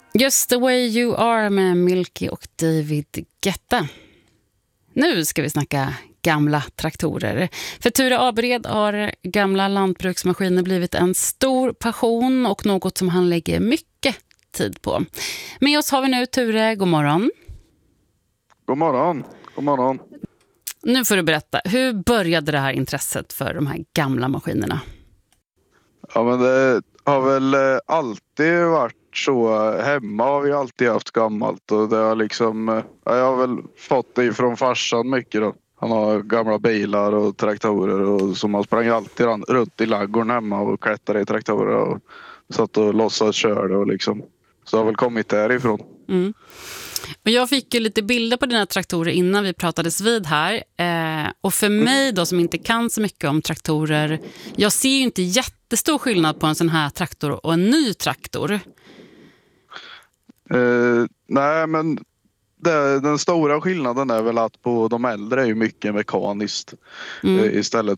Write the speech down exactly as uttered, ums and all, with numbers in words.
Just the way you are med Milky och David Guetta. Nu ska vi snacka gamla traktorer. För Ture Abered har gamla lantbruksmaskiner blivit en stor passion och något som han lägger mycket tid på. Med oss har vi nu Ture, god morgon. God morgon, god morgon. Nu får du berätta, hur började det här intresset för de här gamla maskinerna? Ja, men det har väl alltid varit så. Hemma har vi alltid haft gammalt och det har liksom, ja, jag har väl fått det från farsan mycket då. Han har gamla bilar och traktorer och som han sprang alltid runt i laggården hemma och klättrade i traktorer och satt och låtsas körde och liksom. Så det har väl kommit därifrån. Mm. Och jag fick ju lite bilder på dina traktorer innan vi pratades vid här. Eh, och för mig då som inte kan så mycket om traktorer, jag ser ju inte jättestor skillnad på en sån här traktor och en ny traktor. Eh, nej, men det, den stora skillnaden är väl att på de äldre är ju mycket mekaniskt mm. eh, istället